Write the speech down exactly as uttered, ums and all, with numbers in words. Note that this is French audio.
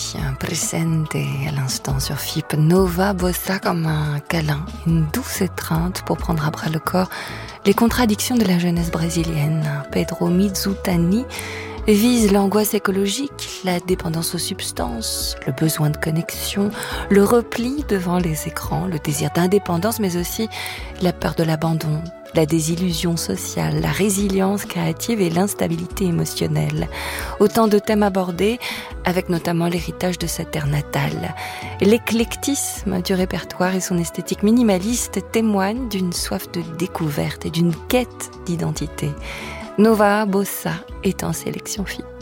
un presente à l'instant sur F I P. Nova Bossa comme un câlin, une douce étreinte pour prendre à bras le corps les contradictions de la jeunesse brésilienne. Pedro Mizutani vise l'angoisse écologique, la dépendance aux substances, le besoin de connexion, le repli devant les écrans, le désir d'indépendance, mais aussi la peur de l'abandon, la désillusion sociale, la résilience créative et l'instabilité émotionnelle. Autant de thèmes abordés, avec notamment l'héritage de sa terre natale. L'éclectisme du répertoire et son esthétique minimaliste témoignent d'une soif de découverte et d'une quête d'identité. Nova Bossa est en sélection F I P.